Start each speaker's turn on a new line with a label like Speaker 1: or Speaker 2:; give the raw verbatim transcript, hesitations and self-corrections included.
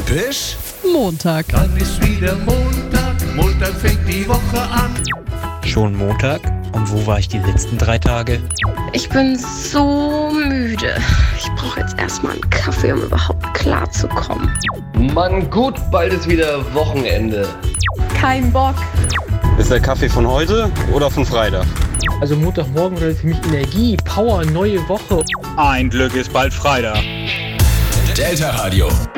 Speaker 1: Typisch
Speaker 2: Montag.
Speaker 3: Dann ist wieder Montag, Montag fängt die Woche an.
Speaker 4: Schon Montag? Und wo war ich die letzten drei Tage?
Speaker 5: Ich bin so müde. Ich brauche jetzt erstmal einen Kaffee, um überhaupt klarzukommen.
Speaker 6: Mann, gut, bald ist wieder Wochenende.
Speaker 5: Kein Bock.
Speaker 7: Ist der Kaffee von heute oder von Freitag?
Speaker 8: Also Montagmorgen bedeutet für mich Energie, Power, neue Woche.
Speaker 4: Ein Glück ist bald Freitag.
Speaker 1: Delta Radio.